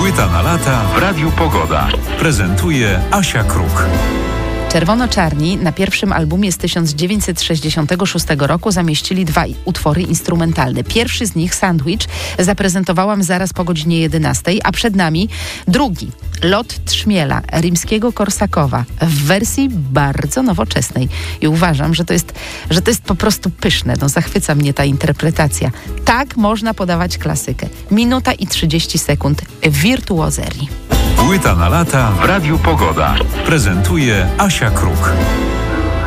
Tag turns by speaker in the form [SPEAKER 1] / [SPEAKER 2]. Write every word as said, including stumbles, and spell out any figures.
[SPEAKER 1] Płyta na lata w Radiu Pogoda. Prezentuje Asia Kruk.
[SPEAKER 2] Czerwono-Czarni na pierwszym albumie z tysiąc dziewięćset sześćdziesiątego szóstego roku zamieścili dwa utwory instrumentalne. Pierwszy z nich, Sandwich, zaprezentowałam zaraz po godzinie jedenastej, a przed nami drugi, Lot Trzmiela, Rimskiego-Korsakowa, w wersji bardzo nowoczesnej. I uważam, że to jest, że to jest po prostu pyszne. No, zachwyca mnie ta interpretacja. Tak można podawać klasykę. Minuta i trzydzieści sekund wirtuozerii.
[SPEAKER 1] Płyta na lata w Radiu Pogoda. Prezentuje Asia Kruk.